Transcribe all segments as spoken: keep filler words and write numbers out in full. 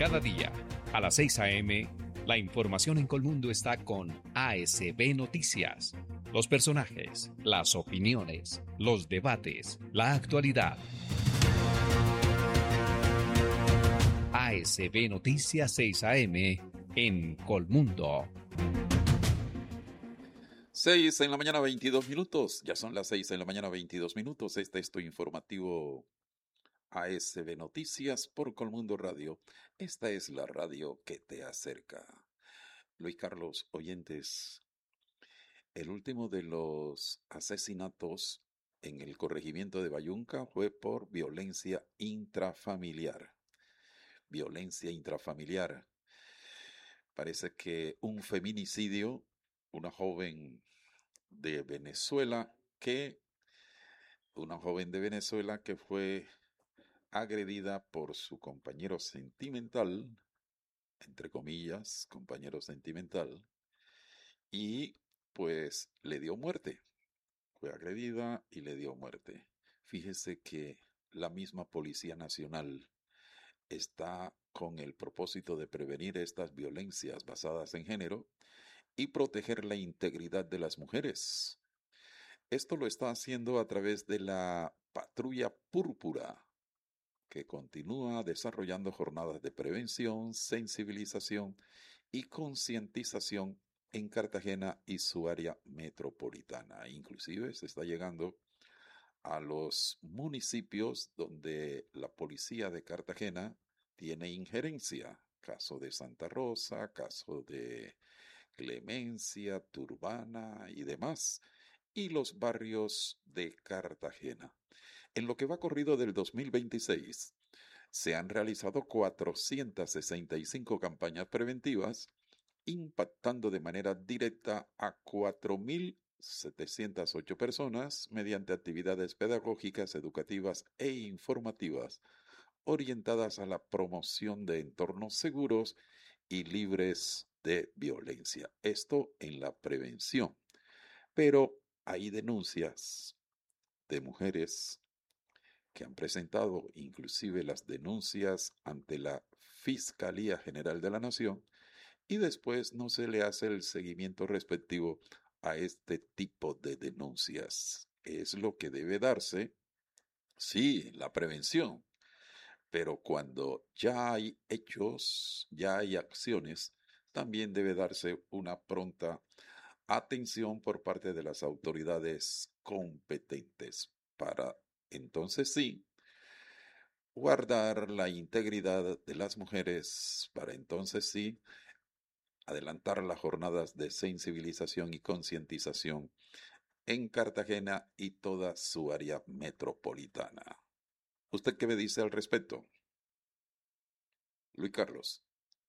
Cada día, a las seis a.m., la información en Colmundo está con A S B Noticias. Los personajes, las opiniones, los debates, la actualidad. A S B Noticias seis a.m. en Colmundo. seis en la mañana, veintidós minutos. Ya son las seis en la mañana, veintidós minutos. Este es tu informativo A S B Noticias por Colmundo Radio. Esta es la radio que te acerca. Luis Carlos, oyentes, el último de los asesinatos en el corregimiento de Bayunca fue por violencia intrafamiliar. Violencia intrafamiliar. Parece que un feminicidio, una joven de Venezuela que, una joven de Venezuela que fue agredida por su compañero sentimental, entre comillas, compañero sentimental, y pues le dio muerte. Fue agredida y le dio muerte. Fíjese que la misma Policía Nacional está con el propósito de prevenir estas violencias basadas en género y proteger la integridad de las mujeres. Esto lo está haciendo a través de la Patrulla Púrpura, que continúa desarrollando jornadas de prevención, sensibilización y concientización en Cartagena y su área metropolitana. Inclusive se está llegando a los municipios donde la policía de Cartagena tiene injerencia. Caso de Santa Rosa, caso de Clemencia, Turbana y demás, y los barrios de Cartagena. En lo que va corrido del dos mil veintiséis, se han realizado cuatrocientas sesenta y cinco campañas preventivas, impactando de manera directa a cuatro mil setecientas ocho personas mediante actividades pedagógicas, educativas e informativas orientadas a la promoción de entornos seguros y libres de violencia. Esto en la prevención. Pero hay denuncias de mujeres que han presentado inclusive las denuncias ante la Fiscalía General de la Nación y después no se le hace el seguimiento respectivo a este tipo de denuncias. Es lo que debe darse, sí, la prevención, pero cuando ya hay hechos, ya hay acciones, también debe darse una pronta atención por parte de las autoridades competentes para entonces sí guardar la integridad de las mujeres, para entonces sí adelantar las jornadas de sensibilización y concientización en Cartagena y toda su área metropolitana. ¿Usted qué me dice al respecto, Luis Carlos?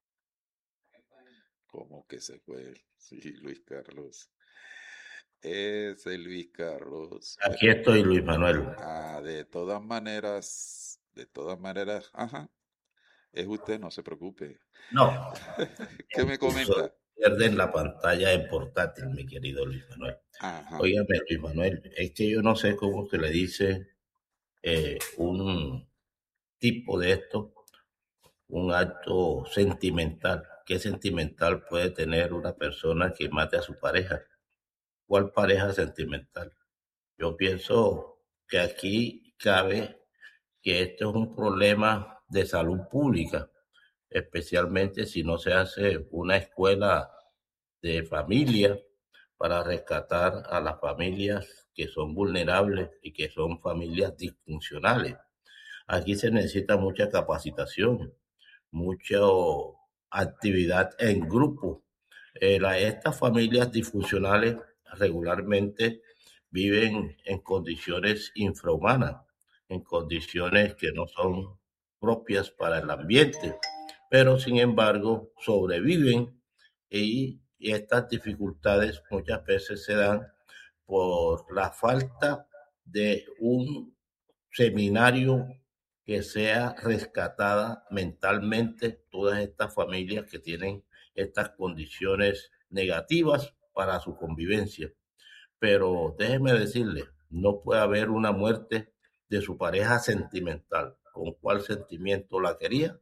¿Cómo que se fue? Sí, Luis Carlos. Ese Luis Carlos. Aquí estoy, Luis Manuel. Ah, de todas maneras, de todas maneras, ajá, es usted, no se preocupe. No. ¿Qué me comenta? Pierden la pantalla en portátil, mi querido Luis Manuel. Ajá. Óigame, Luis Manuel, es que yo no sé cómo que le dice eh, un tipo de esto, un acto sentimental. ¿Qué sentimental puede tener una persona que mate a su pareja? ¿Cuál pareja sentimental? Yo pienso que aquí cabe que esto es un problema de salud pública, especialmente si no se hace una escuela de familia para rescatar a las familias que son vulnerables y que son familias disfuncionales. Aquí se necesita mucha capacitación, mucha actividad en grupo. Eh, la, estas familias disfuncionales regularmente viven en condiciones infrahumanas, en condiciones que no son propias para el ambiente, pero sin embargo sobreviven y, y estas dificultades muchas veces se dan por la falta de un seminario que sea rescatada mentalmente todas estas familias que tienen estas condiciones negativas para su convivencia. Pero déjeme decirle, no puede haber una muerte de su pareja sentimental. ¿Con cuál sentimiento la quería?